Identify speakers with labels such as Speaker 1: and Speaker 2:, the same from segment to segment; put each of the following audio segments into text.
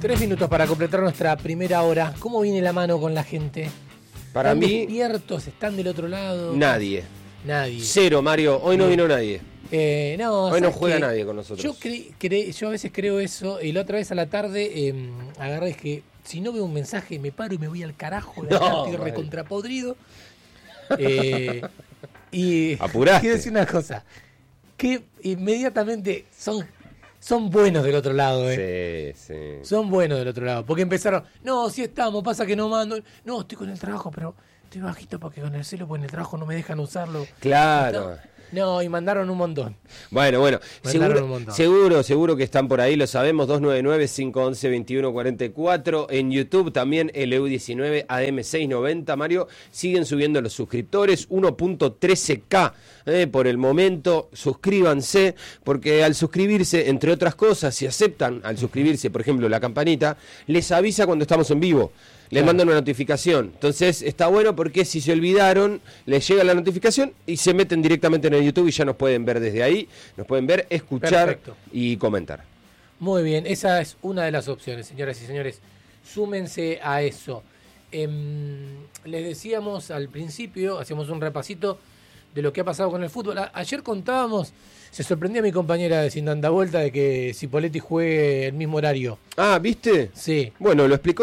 Speaker 1: 3 minutos para completar nuestra primera hora. ¿Cómo viene la mano con la gente?
Speaker 2: Para
Speaker 1: ¿Están
Speaker 2: mí,
Speaker 1: despiertos? ¿Están del otro lado?
Speaker 2: nadie.
Speaker 1: Nadie.
Speaker 2: Cero, Mario. Hoy no vino nadie.
Speaker 1: No,
Speaker 2: Hoy no
Speaker 1: ¿sabes
Speaker 2: juega
Speaker 1: qué?
Speaker 2: nadie con nosotros.
Speaker 1: Yo a veces creo eso, y la otra vez a la tarde agarré, es que si no veo un mensaje me paro y me voy al carajo, de acá, estoy recontrapodrido. Y
Speaker 2: Apuraste.
Speaker 1: quiero decir una cosa, que inmediatamente son buenos del otro lado,
Speaker 2: Sí, sí.
Speaker 1: Son buenos del otro lado, porque empezaron, no, sí estamos, pasa que no mando, no, estoy con el trabajo, pero estoy bajito porque con el celo, pues en el trabajo no me dejan usarlo.
Speaker 2: Claro.
Speaker 1: No, y mandaron un montón.
Speaker 2: Bueno,
Speaker 1: Mandaron un montón.
Speaker 2: seguro que están por ahí, lo sabemos, 299-511-2144, en YouTube también, LU19 AM690, Mario, siguen subiendo los suscriptores, 1.13K por el momento, suscríbanse, porque al suscribirse, entre otras cosas, si aceptan al suscribirse, por ejemplo, la campanita, les avisa cuando estamos en vivo. Les mandan una notificación. Entonces está bueno porque si se olvidaron, les llega la notificación y se meten directamente en el YouTube y ya nos pueden ver desde ahí. Nos pueden ver, escuchar. Perfecto. Y comentar.
Speaker 1: Muy bien, esa es una de las opciones, señoras y señores. Súmense a eso. Les decíamos al principio, hacíamos un repasito de lo que ha pasado con el fútbol. Ayer contábamos, se sorprendía mi compañera de Sin Tanta Vuelta de que Cipolletti juegue el mismo horario.
Speaker 2: Ah, ¿viste?
Speaker 1: Sí.
Speaker 2: Bueno, lo explicó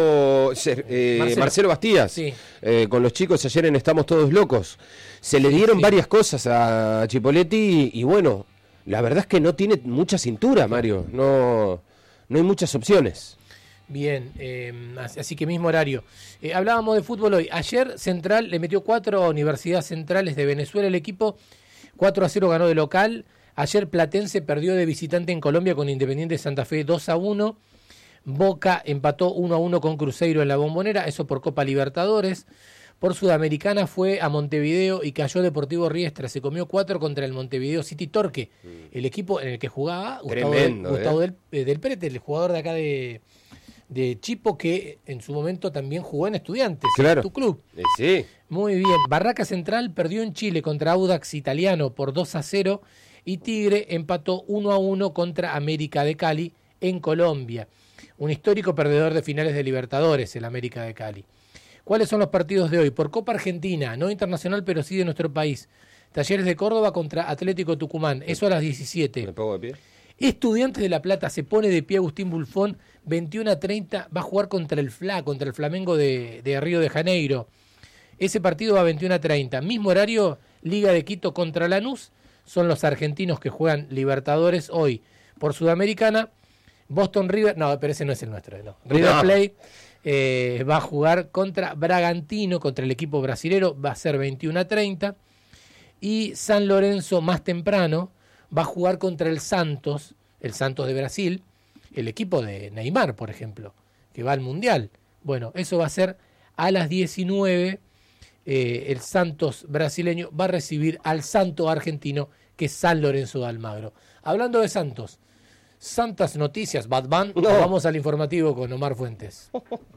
Speaker 2: Marcelo Bastías.
Speaker 1: Sí.
Speaker 2: Con los chicos ayer en Estamos Todos Locos. Se le dieron varias cosas a Cipolletti y bueno, la verdad es que no tiene mucha cintura, Mario. No hay muchas opciones.
Speaker 1: Bien, así que mismo horario. Hablábamos de fútbol hoy. Ayer Central le metió 4 a Universidad Centrales de Venezuela. El equipo 4-0 ganó de local. Ayer Platense perdió de visitante en Colombia con Independiente Santa Fe 2-1. Boca empató 1-1 con Cruzeiro en la Bombonera. Eso por Copa Libertadores. Por Sudamericana fue a Montevideo y cayó Deportivo Riestra. Se comió 4 contra el Montevideo City Torque. El equipo en el que jugaba Gustavo del Prete, el jugador de acá de Chipo, que en su momento también jugó en Estudiantes,
Speaker 2: claro.
Speaker 1: En tu club.
Speaker 2: Sí.
Speaker 1: Muy bien. Barraca Central perdió en Chile contra Audax Italiano por 2-0 y Tigre empató 1-1 contra América de Cali en Colombia. Un histórico perdedor de finales de Libertadores, el América de Cali. ¿Cuáles son los partidos de hoy? Por Copa Argentina, no internacional, pero sí de nuestro país. Talleres de Córdoba contra Atlético Tucumán, eso a las 17.
Speaker 2: ¿Me pongo de pie?
Speaker 1: Estudiantes de La Plata, se pone de pie Agustín Bulfón, 21-30, va a jugar contra el Flamengo de Río de Janeiro. Ese partido va a 21-30. Mismo horario, Liga de Quito contra Lanús, son los argentinos que juegan Libertadores hoy. Por Sudamericana, Boston River, no, pero ese no es el nuestro, no. River Plate va a jugar contra Bragantino, contra el equipo brasilero, va a ser 21-30. Y San Lorenzo más temprano va a jugar contra el Santos de Brasil, el equipo de Neymar, por ejemplo, que va al Mundial. Bueno, eso va a ser a las 19. El Santos brasileño va a recibir al Santo argentino, que es San Lorenzo de Almagro. Hablando de Santos, santas noticias, Batman. No. Vamos al informativo con Omar Fuentes.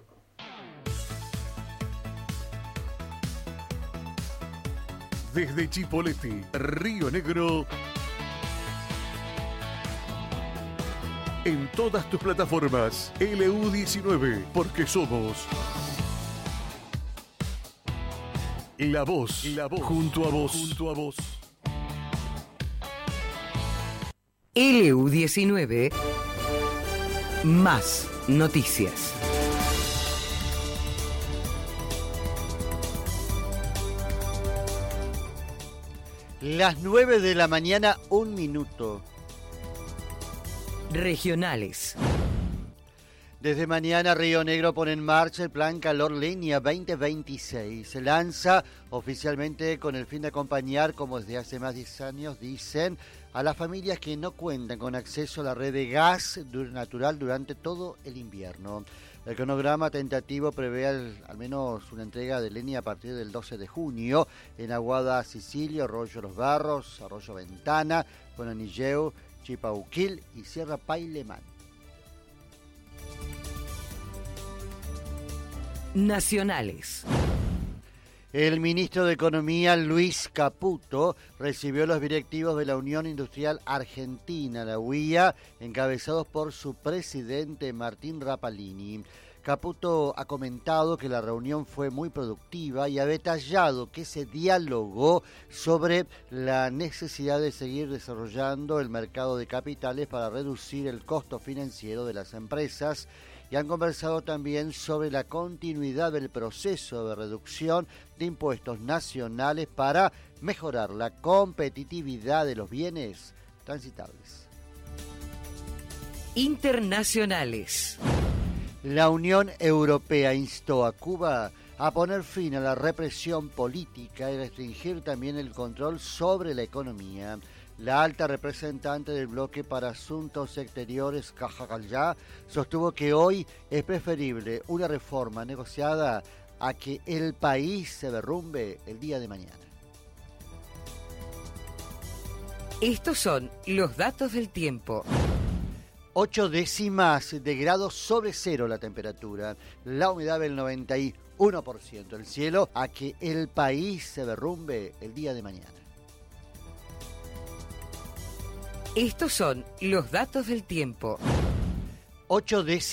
Speaker 3: Desde Chipoleti, Río Negro, en todas tus plataformas, LU19, porque somos la voz, junto a vos.
Speaker 4: LU19, más noticias.
Speaker 5: Las 9 de la mañana, 1 minuto.
Speaker 4: Regionales.
Speaker 5: Desde mañana Río Negro pone en marcha el Plan Calor Leña 2026. Se lanza oficialmente con el fin de acompañar, como desde hace más de 10 años, dicen, a las familias que no cuentan con acceso a la red de gas natural durante todo el invierno. El cronograma tentativo prevé al menos una entrega de leña a partir del 12 de junio en Aguada, Sicilia, Arroyo Los Barros, Arroyo Ventana, Bonanilleu, Chipauquil y Sierra Pailemán.
Speaker 4: Nacionales.
Speaker 5: El ministro de Economía, Luis Caputo, recibió a los directivos de la Unión Industrial Argentina, la UIA, encabezados por su presidente, Martín Rapalini. Caputo ha comentado que la reunión fue muy productiva y ha detallado que se dialogó sobre la necesidad de seguir desarrollando el mercado de capitales para reducir el costo financiero de las empresas. Y han conversado también sobre la continuidad del proceso de reducción de impuestos nacionales para mejorar la competitividad de los bienes transitables.
Speaker 4: Internacionales.
Speaker 5: La Unión Europea instó a Cuba a poner fin a la represión política y restringir también el control sobre la economía. La alta representante del bloque para asuntos exteriores, Kaja Kalya, sostuvo que hoy es preferible una reforma negociada a que el país se derrumbe el día de mañana.
Speaker 4: Estos son los datos del tiempo.
Speaker 5: 8 décimas de grados sobre cero la temperatura, la humedad del 91%, el cielo a que el país se derrumbe el día de mañana.
Speaker 4: Estos son los datos del tiempo.
Speaker 5: 8 décimas